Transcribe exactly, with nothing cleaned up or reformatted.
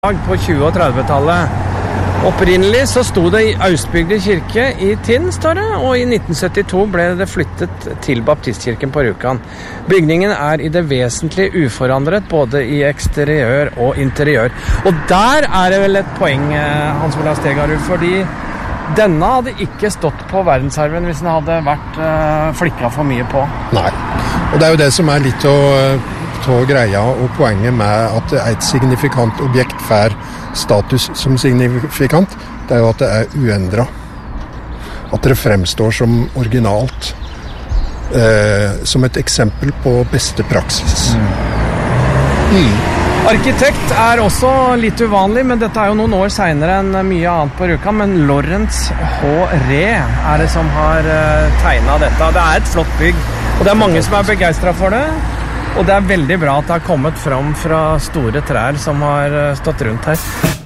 På tjue- og trettitallet. Opprinnelig så sto det i Austbygde kirke i Tinn, står det, og i nitten syttito ble det flyttet til Baptistkirken på Rjukan. Bygningen er i det vesentlige uforandret, både i eksteriør og interiør. Og der er det vel et poeng, Hans Olav Stegarud, fordi denne hadde ikke stått på verdensarven hvis den hadde vært uh, flikket for mye på. Nei, og det er jo det som er litt å... av greia og poenget med at et signifikant objekt får status som signifikant, det er jo at det er uendret. At det fremstår som originalt. Eh, som et eksempel på beste praksis. Mm. Mm. Arkitekt er også litt uvanlig, men dette er jo noen år senere enn mye annet på Rjukan, men Lorentz H. Re er det som har uh, tegnet dette. Det er et flott bygg, og det er mange som er begeistret for det. Og det er veldig bra at det har kommet fram fra store trær som har stått rundt her.